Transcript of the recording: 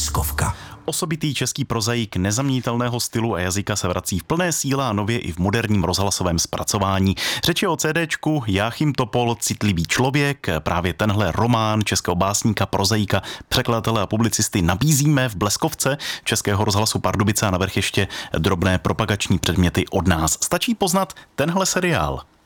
Bleskovka. Osobitý český prozaik nezaměnitelného stylu a jazyka se vrací v plné síle a nově i v moderním rozhlasovém zpracování. Řeč je o CDčku Jáchym Topol, Citlivý člověk. Právě tenhle román českého básníka, prozaika, překladatele a publicisty nabízíme v Bleskovce Českého rozhlasu Pardubice a navrch ještě drobné propagační předměty od nás. Stačí poznat tenhle seriál.